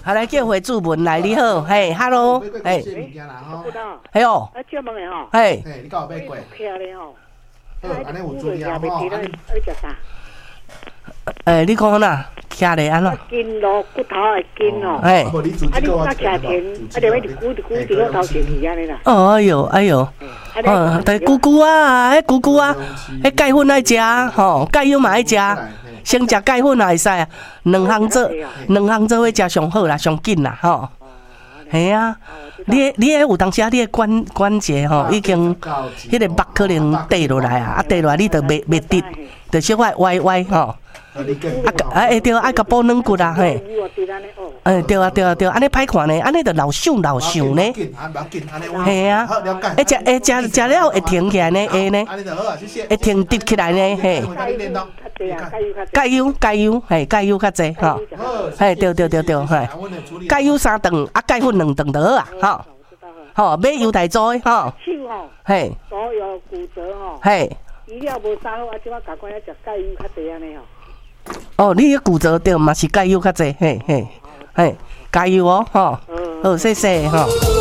好来叫回主文来，你好，嘿 ，hello， 嘿，嘿哟， 啊，借问的吼， 嘿， 嘿，你甲有买过？ 徛咧吼， 好，安尼有注意啊吼， 你食啥？ 你讲哪？徛咧安怎？ 筋咯，骨头的筋吼。 嘿， 啊，无你自己啊，你个我那徛田，啊，连迄骨伫个头前去安尼啦。 哦，哎哟，哎哟，对，姑姑啊，迄姑姑啊，迄钙粉爱食，吼，钙油嘛爱食，先食钙粉也会使啊，两项做伙食上好啦，上紧啦，吼。系啊，你迄有当时啊，你的关节吼，已经迄个肉可能跌落来啊，跌落来你就袂直，就小可歪吼。会对，爱甲补软骨啊，嘿。对啊，安尼歹看呢，安尼就老想呢。系啊，食了会停起来呢，会呢，会停直起来呢，嘿。钙油，嘿，钙油较济吼。嘿，对，嘿。钙油3顿，啊，钙粉2顿就好啊，吼。吼，买油太多的吼。 手吼， 嘿。 手有骨折吼。 嘿。 医疗无啥好，啊，即摆赶快要食钙油较济安尼吼。 哦，你迄骨折对，嘛是钙油较济，嘿，钙油哦，吼，好，谢谢吼。